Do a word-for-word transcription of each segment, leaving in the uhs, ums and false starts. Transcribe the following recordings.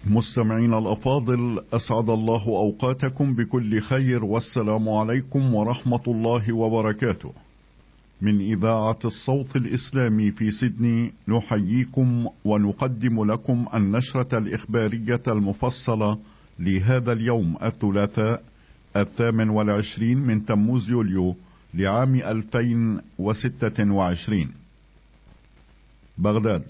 مستمعين الأفاضل، أسعد الله أوقاتكم بكل خير، والسلام عليكم ورحمة الله وبركاته. من إذاعة الصوت الإسلامي في سيدني نحييكم ونقدم لكم النشرة الإخبارية المفصلة لهذا اليوم الثلاثاء الثامن والعشرين من تموز يوليو لعام ألفين وستة وعشرين. بغداد.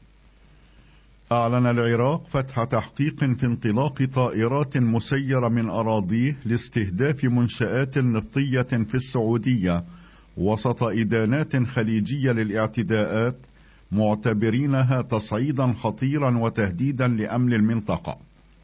أعلن العراق فتح تحقيق في انطلاق طائرات مسيرة من أراضيه لاستهداف منشآت نفطية في السعودية وسط إدانات خليجية للاعتداءات، معتبرينها تصعيدا خطيرا وتهديدا لأمن المنطقة.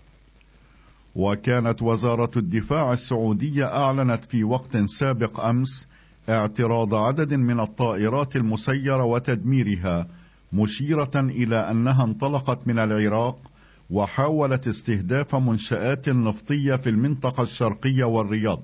وكانت وزارة الدفاع السعودية أعلنت في وقت سابق أمس اعتراض عدد من الطائرات المسيرة وتدميرها، مشيرة إلى أنها انطلقت من العراق وحاولت استهداف منشآت نفطية في المنطقة الشرقية والرياض.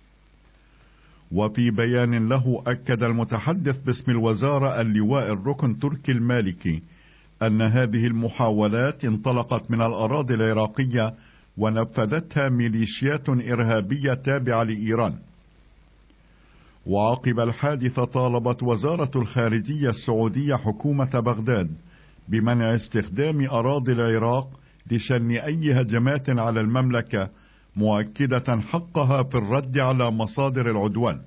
وفي بيان له أكد المتحدث باسم الوزارة اللواء الركن تركي المالكي أن هذه المحاولات انطلقت من الأراضي العراقية ونفذتها ميليشيات إرهابية تابعة لإيران. وعقب الحادثة طالبت وزارة الخارجية السعودية حكومة بغداد بمنع استخدام أراضي العراق لشن أي هجمات على المملكة، مؤكدة حقها في الرد على مصادر العدوان.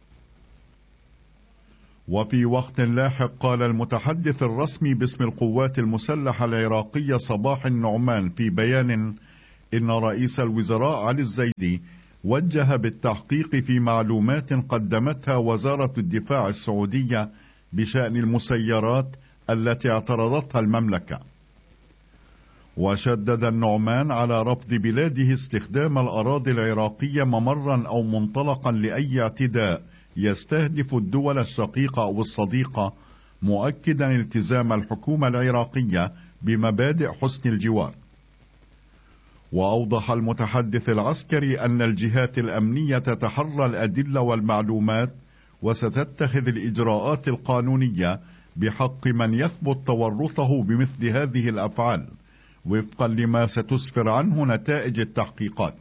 وفي وقت لاحق قال المتحدث الرسمي باسم القوات المسلحة العراقية صباح النعمان في بيان إن رئيس الوزراء علي الزيدي وجه بالتحقيق في معلومات قدمتها وزارة الدفاع السعودية بشأن المسيرات التي اعترضتها المملكة. وشدد النعمان على رفض بلاده استخدام الأراضي العراقية ممرا أو منطلقا لأي اعتداء يستهدف الدول الشقيقة أو الصديقة، مؤكدا التزام الحكومة العراقية بمبادئ حسن الجوار. وأوضح المتحدث العسكري أن الجهات الأمنية تتحرى الأدلة والمعلومات وستتخذ الإجراءات القانونية بحق من يثبت تورطه بمثل هذه الأفعال وفقا لما ستسفر عنه نتائج التحقيقات.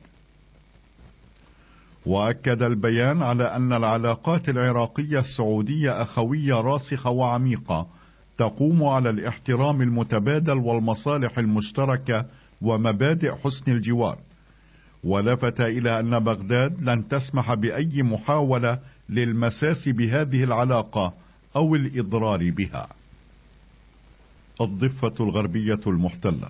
وأكد البيان على أن العلاقات العراقية السعودية أخوية راسخة وعميقة تقوم على الاحترام المتبادل والمصالح المشتركة ومبادئ حسن الجوار. ولفت إلى أن بغداد لن تسمح بأي محاولة للمساس بهذه العلاقة أو الإضرار بها. الضفة الغربية المحتلة.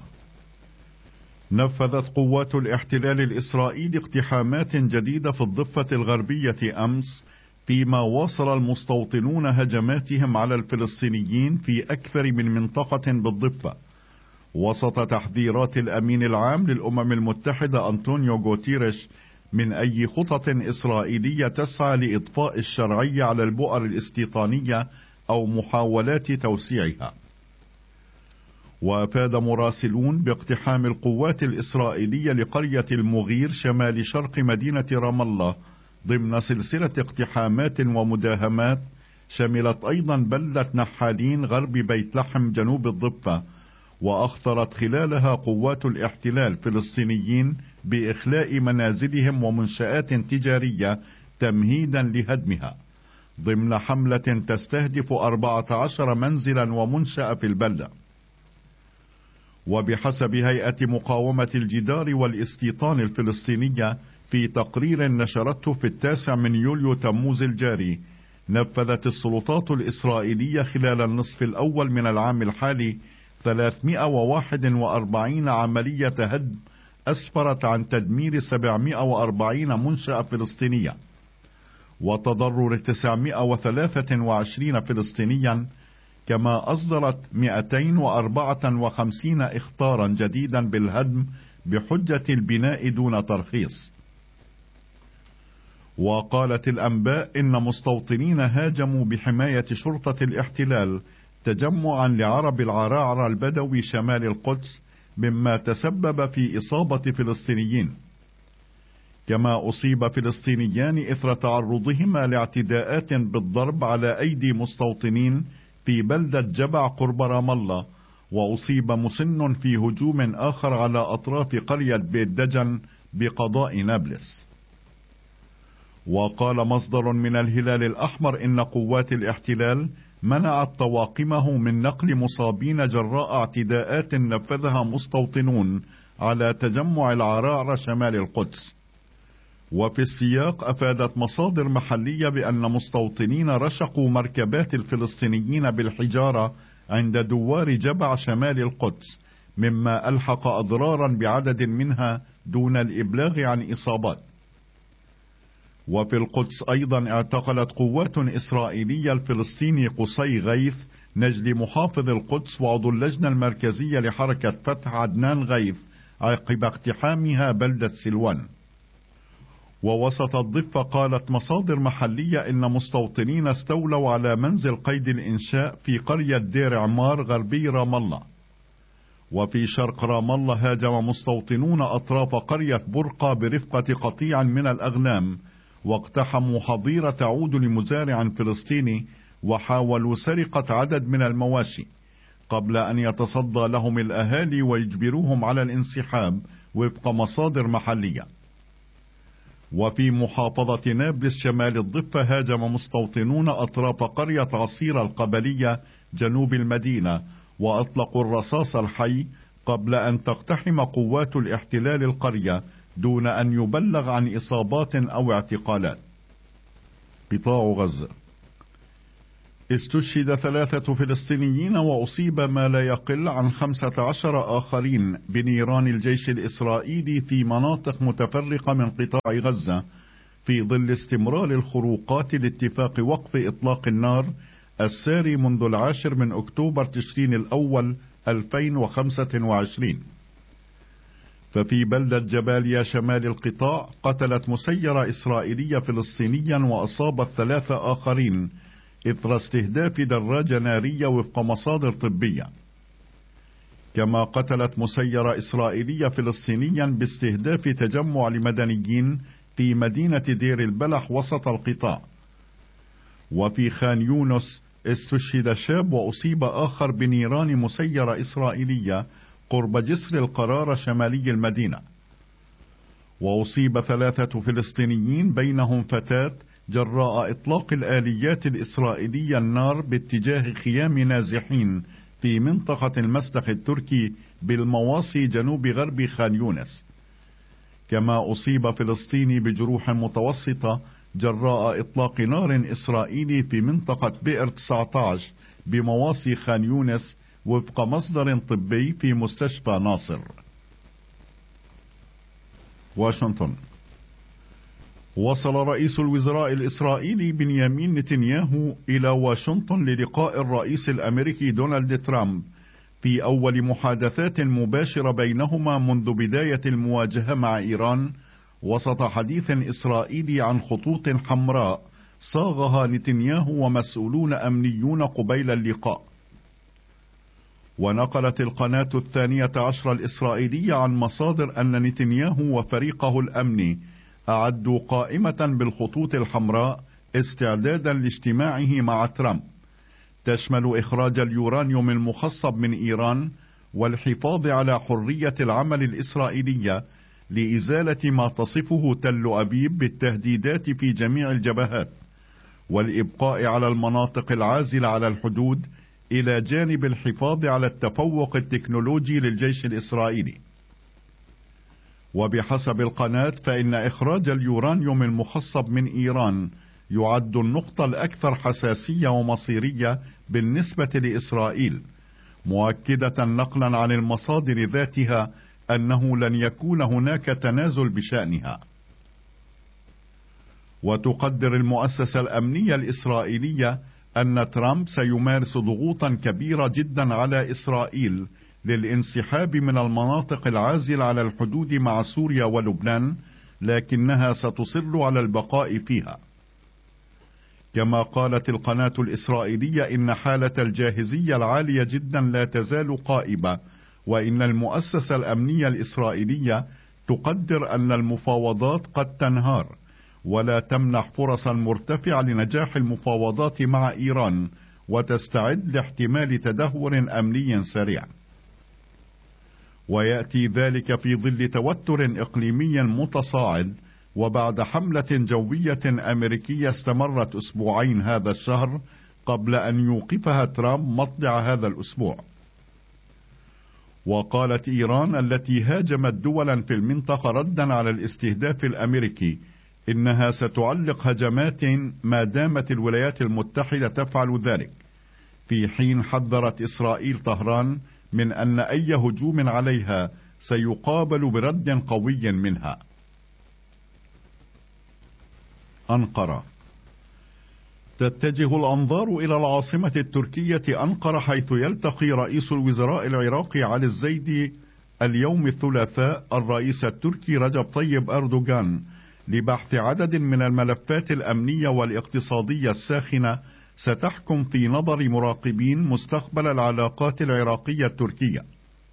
نفذت قوات الاحتلال الإسرائيلي اقتحامات جديدة في الضفة الغربية أمس، فيما واصل المستوطنون هجماتهم على الفلسطينيين في أكثر من منطقة بالضفة، وسط تحذيرات الأمين العام للأمم المتحدة أنطونيو غوتيريش من أي خطط إسرائيلية تسعى لإضفاء الشرعية على البؤر الاستيطانية أو محاولات توسيعها. وأفاد مراسلون باقتحام القوات الإسرائيلية لقرية المغير شمال شرق مدينة رام الله ضمن سلسلة اقتحامات ومداهمات شملت أيضا بلدة نحالين غرب بيت لحم جنوب الضفة، وأخطرت خلالها قوات الاحتلال فلسطينيين بإخلاء منازلهم ومنشآت تجارية تمهيدا لهدمها، ضمن حملة تستهدف أربعة عشر منزلا ومنشأة في البلدة. وبحسب هيئة مقاومة الجدار والاستيطان الفلسطينية في تقرير نشرته في التاسع من يوليو تموز الجاري، نفذت السلطات الإسرائيلية خلال النصف الأول من العام الحالي ثلاثمائة وواحد وأربعين عملية هدم أسفرت عن تدمير سبعمائة وأربعين منشأة فلسطينية وتضرر تسعمائة وثلاثة وعشرين فلسطينيا، كما أصدرت مئتين وأربعة وخمسين إخطارا جديدا بالهدم بحجة البناء دون ترخيص. وقالت الأنباء إن مستوطنين هاجموا بحماية شرطة الاحتلال تجمعا لعرب العراعر البدوي شمال القدس، مما تسبب في إصابة فلسطينيين. كما أصيب فلسطينيان إثر تعرضهما لاعتداءات بالضرب على أيدي مستوطنين في بلدة جبع قرب رام الله، وأصيب مسن في هجوم آخر على أطراف قرية بيت دجن بقضاء نابلس. وقال مصدر من الهلال الأحمر إن قوات الاحتلال منعت طواقمه من نقل مصابين جراء اعتداءات نفذها مستوطنون على تجمع العرعر شمال القدس. وفي السياق أفادت مصادر محلية بأن مستوطنين رشقوا مركبات الفلسطينيين بالحجارة عند دوار جبع شمال القدس، مما ألحق أضرارا بعدد منها دون الإبلاغ عن إصابات. وفي القدس أيضا اعتقلت قوات إسرائيلية الفلسطيني قصي غيث نجل محافظ القدس وعضو اللجنة المركزية لحركة فتح عدنان غيث عقب اقتحامها بلدة سلوان. ووسط الضفة قالت مصادر محلية إن مستوطنين استولوا على منزل قيد الإنشاء في قرية دير عمار غربي رام الله. وفي شرق رام الله هاجم مستوطنون أطراف قرية برقة برفقة قطيع من الأغنام، واقتحموا حظيرة تعود لمزارع فلسطيني وحاولوا سرقة عدد من المواشي، قبل أن يتصدى لهم الأهالي ويجبروهم على الانسحاب وفق مصادر محلية. وفي محافظة نابلس شمال الضفة هاجم مستوطنون أطراف قرية عصير القبلية جنوب المدينة وأطلقوا الرصاص الحي قبل أن تقتحم قوات الاحتلال القرية دون أن يبلغ عن إصابات أو اعتقالات. قطاع غزة: استشهد ثلاثة فلسطينيين وأصيب ما لا يقل عن خمسة عشر آخرين بنيران الجيش الإسرائيلي في مناطق متفرقة من قطاع غزة في ظل استمرار الخروقات لاتفاق وقف إطلاق النار الساري منذ العاشر من أكتوبر تشرين الأول ألفين وخمسة وعشرين. ففي بلدة جباليا شمال القطاع قتلت مسيرة إسرائيلية فلسطينيا وأصابت ثلاثة آخرين إثر استهداف دراجة نارية وفق مصادر طبية. كما قتلت مسيرة إسرائيلية فلسطينيا باستهداف تجمع لمدنيين في مدينة دير البلح وسط القطاع. وفي خان يونس استشهد شاب وأصيب آخر بنيران مسيرة إسرائيلية قرب جسر القرار شمالي المدينة. وأصيب ثلاثة فلسطينيين بينهم فتاة جراء إطلاق الآليات الإسرائيلية النار باتجاه خيام نازحين في منطقة المسلخ التركي بالمواصي جنوب غرب خان يونس. كما أصيب فلسطيني بجروح متوسطة جراء إطلاق نار إسرائيلي في منطقة بئر تسعة عشر بمواصي خان يونس وفق مصدر طبي في مستشفى ناصر. واشنطن: وصل رئيس الوزراء الإسرائيلي بنيامين نتنياهو إلى واشنطن للقاء الرئيس الأمريكي دونالد ترامب في أول محادثات مباشرة بينهما منذ بداية المواجهة مع إيران، وسط حديث إسرائيلي عن خطوط حمراء صاغها نتنياهو ومسؤولون أمنيون قبيل اللقاء. ونقلت القناة الثانية عشر الإسرائيلية عن مصادر أن نتنياهو وفريقه الأمني أعدوا قائمة بالخطوط الحمراء استعدادا لاجتماعه مع ترامب، تشمل إخراج اليورانيوم المخصب من إيران والحفاظ على حرية العمل الإسرائيلية لإزالة ما تصفه تل أبيب بالتهديدات في جميع الجبهات، والإبقاء على المناطق العازلة على الحدود، إلى جانب الحفاظ على التفوق التكنولوجي للجيش الإسرائيلي. وبحسب القناة فإن إخراج اليورانيوم المخصب من إيران يعد النقطة الأكثر حساسية ومصيرية بالنسبة لإسرائيل، مؤكدة نقلا عن المصادر ذاتها أنه لن يكون هناك تنازل بشأنها. وتقدر المؤسسة الأمنية الإسرائيلية أن ترامب سيمارس ضغوطا كبيرة جدا على إسرائيل للانسحاب من المناطق العازلة على الحدود مع سوريا ولبنان، لكنها ستصر على البقاء فيها. كما قالت القناة الإسرائيلية إن حالة الجاهزية العالية جدا لا تزال قائمة، وإن المؤسسة الأمنية الإسرائيلية تقدر أن المفاوضات قد تنهار ولا تمنح فرصا مرتفعة لنجاح المفاوضات مع إيران، وتستعد لاحتمال تدهور أمني سريع. ويأتي ذلك في ظل توتر إقليمي متصاعد، وبعد حملة جوية أمريكية استمرت أسبوعين هذا الشهر قبل أن يوقفها ترامب مطلع هذا الأسبوع. وقالت إيران التي هاجمت دولا في المنطقة ردا على الاستهداف الأمريكي إنها ستعلق هجمات ما دامت الولايات المتحدة تفعل ذلك، في حين حذرت إسرائيل طهران من أن أي هجوم عليها سيقابل برد قوي منها. أنقرة. تتجه الأنظار إلى العاصمة التركية أنقرة، حيث يلتقي رئيس الوزراء العراقي علي الزيدي اليوم الثلاثاء الرئيس التركي رجب طيب أردوغان لبحث عدد من الملفات الأمنية والاقتصادية الساخنة ستحكم في نظر مراقبين مستقبل العلاقات العراقية التركية.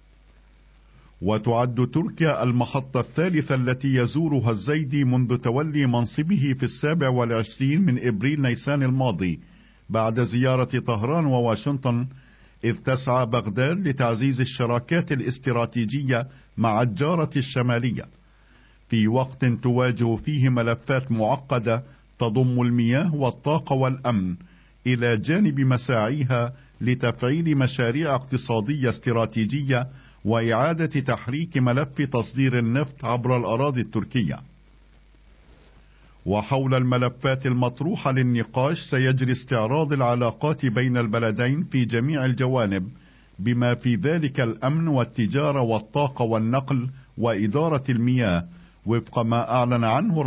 وتعد تركيا المحطة الثالثة التي يزورها الزيدي منذ تولي منصبه في السابع والعشرين من إبريل نيسان الماضي، بعد زيارة طهران وواشنطن، إذ تسعى بغداد لتعزيز الشراكات الاستراتيجية مع الجارة الشمالية، في وقت تواجه فيه ملفات معقدة تضم المياه والطاقة والأمن، إلى جانب مساعيها لتفعيل مشاريع اقتصادية استراتيجية وإعادة تحريك ملف تصدير النفط عبر الأراضي التركية. وحول الملفات المطروحة للنقاش سيجري استعراض العلاقات بين البلدين في جميع الجوانب، بما في ذلك الأمن والتجارة والطاقة والنقل وإدارة المياه، وفق ما أعلن عنه